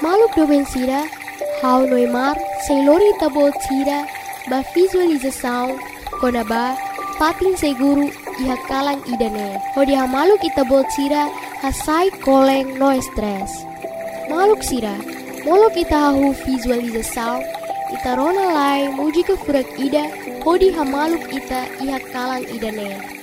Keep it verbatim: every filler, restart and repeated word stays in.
Maluk doben sira, hau noimar, sem lori tabot sira, ba visualização, kona ba, patin seguro iha kalang idane. Hodi ha maluk itabot sira, hasai koleng no stress. Maluk sira, molok ita hahu visualização, ita rona lai muji ke furak ida, hodi ha maluk ita iha kalang idane.